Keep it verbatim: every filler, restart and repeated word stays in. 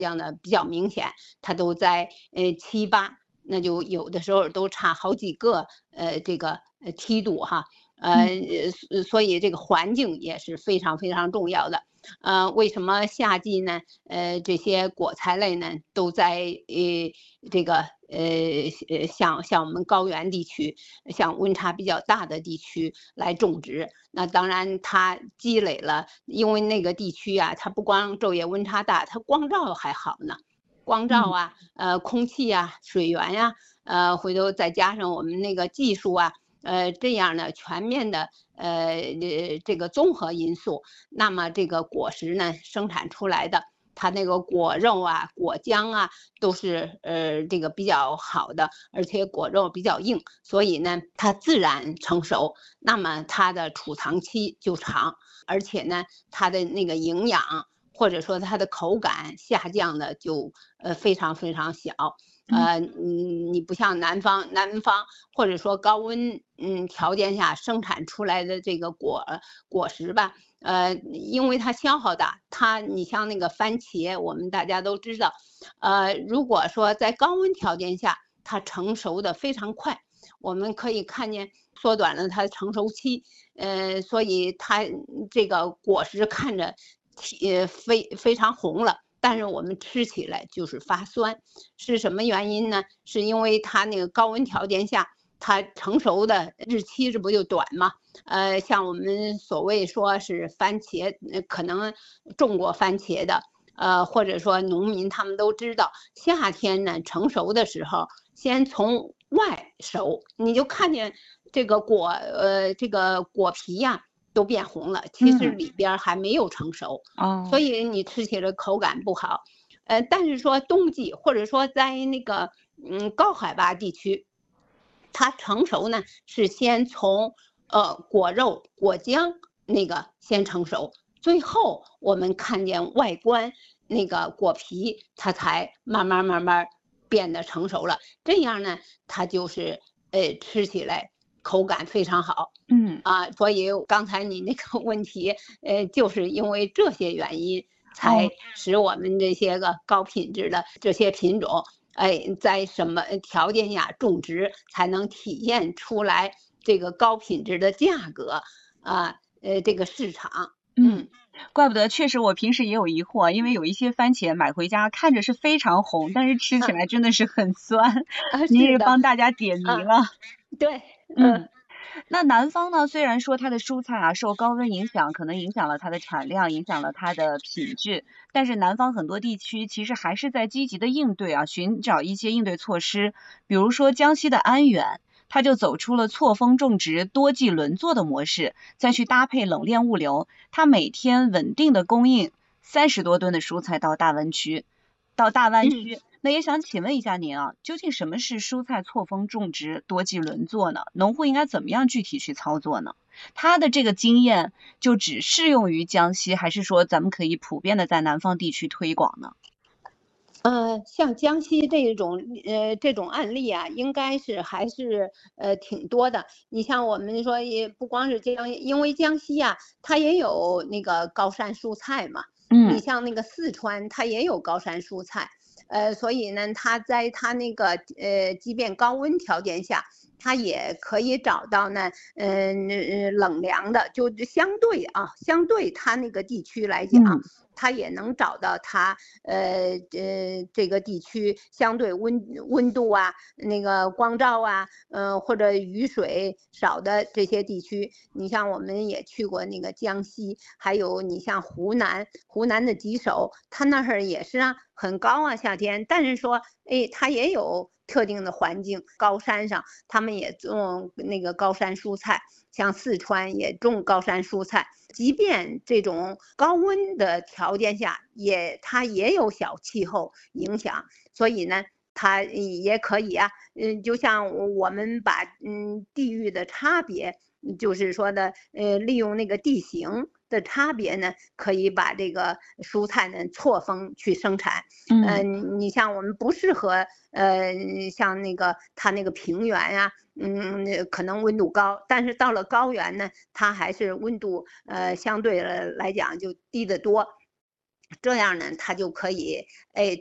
这样的比较明显，它都在呃七八，那就有的时候都差好几个呃这个呃梯度哈。呃，所以这个环境也是非常非常重要的。呃，为什么夏季呢？呃，这些果材类呢都在呃这个呃呃像像我们高原地区，像温差比较大的地区来种植。那当然它积累了，因为那个地区啊，它不光昼夜温差大，它光照还好呢。光照啊，呃，空气啊，水源呀、呃，回头再加上我们那个技术啊，呃，这样呢，全面的呃呃这个综合因素，那么这个果实呢生产出来的，它那个果肉啊、果浆啊，都是呃这个比较好的，而且果肉比较硬，所以呢它自然成熟，那么它的储藏期就长，而且呢它的那个营养或者说它的口感下降的就呃非常非常小。呃，嗯，你不像南方，南方或者说高温嗯条件下生产出来的这个果果实吧，呃，因为它消耗大，它你像那个番茄，我们大家都知道，呃，如果说在高温条件下，它成熟的非常快，我们可以看见缩短了它的成熟期，呃，所以它这个果实看着呃非非常红了。但是我们吃起来就是发酸，是什么原因呢？是因为它那个高温条件下，它成熟的日期这不就短吗？呃，像我们所谓说是番茄，可能种过番茄的，呃，或者说农民他们都知道，夏天呢成熟的时候，先从外熟，你就看见这个果，呃，这个果皮呀、都变红了，其实里边还没有成熟， 哦， 所以你吃起来口感不好。呃，但是说冬季或者说在那个嗯高海拔地区，它成熟呢是先从呃果肉果浆那个先成熟，最后我们看见外观那个果皮，它才慢慢慢慢变得成熟了。这样呢，它就是呃吃起来口感非常好。 嗯， 啊，所以刚才你那个问题，呃，就是因为这些原因，才哦。 使我们这些个高品质的这些品种，哎，在什么条件下种植才能体现出来这个高品质的价格啊？呃，这个市场， 嗯， 嗯怪不得，确实我平时也有疑惑，因为有一些番茄买回家看着是非常红，但是吃起啊来真的是很酸。 啊， 您是的， 也帮大家点啊， 名了。 对，嗯嗯，那南方呢，虽然说它的蔬菜啊受高温影响，可能影响了它的产量，影响了它的品质，但是南方很多地区其实还是在积极的应对啊，寻找一些应对措施。比如说江西的安远，它就走出了错峰种植、多季轮作的模式，再去搭配冷链物流，它每天稳定的供应三十多吨的蔬菜到大湾区，到大湾嗯。 区。那也想请问一下您啊，究竟什么是蔬菜错峰种植、多季轮作呢？农户应该怎么样具体去操作呢？他的这个经验就只适用于江西，还是说咱们可以普遍的在南方地区推广呢？ 呃，像江西这种呃这种案例啊，应该是还是呃挺多的。你像我们说，也不光是江，因为江西啊，它也有那个高山蔬菜嘛。你嗯像那个四川，它也有高山蔬菜，呃，所以呢，它在它那个呃，即便高温条件下，它也可以找到呢，嗯呃，冷凉的，就相对啊，相对它那个地区来讲。 嗯它也能找到它，呃呃，这个地区相对温温度啊，那个光照啊，呃，或者雨水少的这些地区。你像我们也去过那个江西，还有你像湖南，湖南的吉首，它那儿也是啊，很高啊，夏天，但是说，哎，它也有特定的环境，高山上他们也种那个高山蔬菜，像四川也种高山蔬菜。即便这种高温的条件下，也它也有小气候影响，所以呢，它也可以啊，嗯，就像我们把嗯地域的差别，就是说的呃利用那个地形的差别呢，可以把这个蔬菜呢错峰去生产。嗯、呃， 嗯你像我们不适合呃像那个它那个平原呀、啊嗯，可能温度高，但是到了高原呢，它还是温度呃相对来讲就低得多。 这样呢，它就可以哎